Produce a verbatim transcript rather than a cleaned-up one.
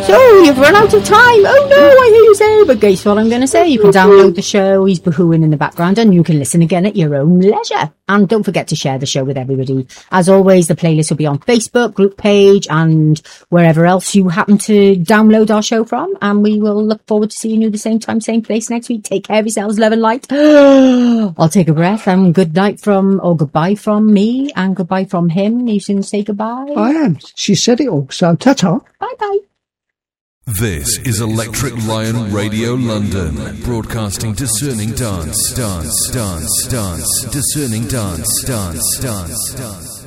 So, you've run out of time. Oh no, I hear you say. But guess what I'm going to say? You can download the show. He's boohooing in the background and you can listen again at your own leisure. And don't forget to share the show with everybody. As always, the playlist will be on Facebook, group page, and wherever else you happen to download our show from. And we will look forward to seeing you the same time, same place next week. Take care of yourselves, love and light. I'll take a breath and good night from, or goodbye from me and goodbye from him. You can say goodbye. I am. She said it all. So ta-ta. Bye-bye. This is Electric Lion Radio London, broadcasting discerning dance, dance, dance, dance, discerning dance, dance, dance, dance.